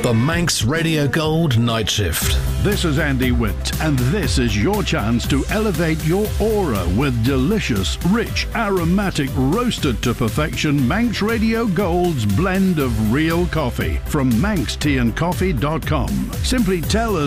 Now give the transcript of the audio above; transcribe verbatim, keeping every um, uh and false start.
The Manx Radio Gold Night Shift. This is Andy Witt, and this is your chance to elevate your aura with delicious, rich, aromatic, roasted to perfection Manx Radio Gold's blend of real coffee from manx tea and coffee dot com. Simply tell us